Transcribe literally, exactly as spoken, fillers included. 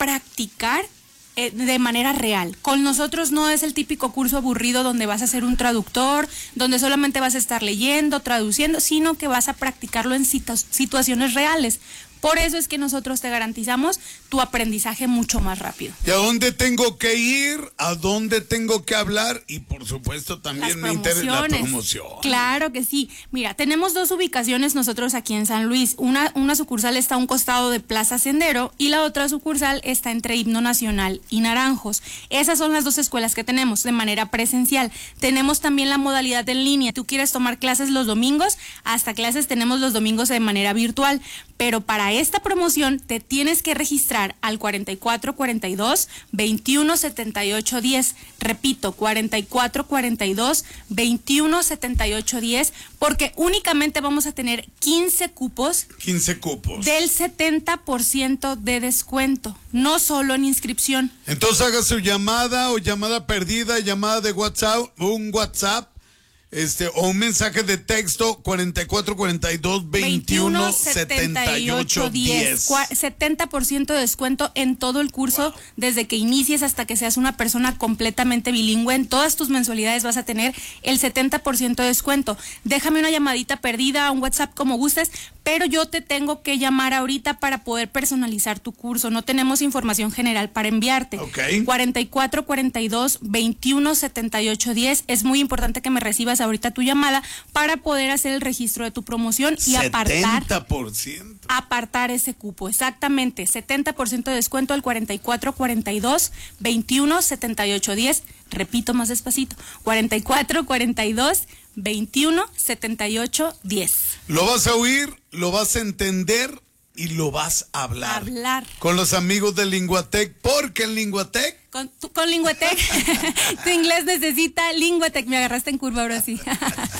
practicar eh, de manera real. Con nosotros no es el típico curso aburrido donde vas a ser un traductor, donde solamente vas a estar leyendo, traduciendo, sino que vas a practicarlo en situ- situaciones reales. Por eso es que nosotros te garantizamos tu aprendizaje mucho más rápido. ¿Y a dónde tengo que ir? ¿A dónde tengo que hablar? Y por supuesto también me interesa la promoción. Claro que sí. Mira, tenemos dos ubicaciones nosotros aquí en San Luis. Una, una sucursal está a un costado de Plaza Sendero y la otra sucursal está entre Himno Nacional y Naranjos. Esas son las dos escuelas que tenemos de manera presencial. Tenemos también la modalidad en línea. Tú quieres tomar clases los domingos, hasta clases tenemos los domingos de manera virtual. Pero para esta promoción te tienes que registrar al cuarenta y cuatro cuarenta y dos, veintiuno setenta y ocho diez. Repito, cuarenta y cuatro cuarenta y dos, veintiuno setenta y ocho diez, porque únicamente vamos a tener quince cupos. quince cupos. Del setenta por ciento de descuento, no solo en inscripción. Entonces haga su llamada o llamada perdida, llamada de WhatsApp, un WhatsApp. Este, o un mensaje de texto cuarenta y cuatro cuarenta y dos, veintiuno setenta y ocho diez. setenta por ciento de descuento en todo el curso, wow. Desde que inicies hasta que seas una persona completamente bilingüe. En todas tus mensualidades vas a tener el setenta por ciento de descuento. Déjame una llamadita perdida, un WhatsApp como gustes, pero yo te tengo que llamar ahorita para poder personalizar tu curso. No tenemos información general para enviarte. Okay. cuarenta y cuatro cuarenta y dos, veintiuno setenta y ocho diez. Es muy importante que me recibas ahorita tu llamada para poder hacer el registro de tu promoción y apartar setenta por ciento. Apartar ese cupo, exactamente, setenta por ciento de descuento al cuarenta y cuatro cuarenta y dos, veintiuno setenta y ocho diez. Repito más despacito, cuarenta y cuatro cuarenta y dos, veintiuno setenta y ocho diez. Lo vas a oír, lo vas a entender y lo vas a hablar. Hablar. Con los amigos de Linguatec, porque en Linguatec. Con, tu, con Linguatec, tu inglés necesita Linguatec. Me agarraste en curva ahora sí.